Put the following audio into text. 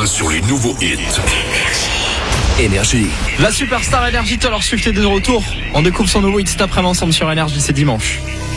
main sur les nouveaux hits. Énergie. La superstar Énergie Taylor Swift est de retour. On découvre son nouveau hit cet après-midi ensemble sur Énergie, c'est dimanche.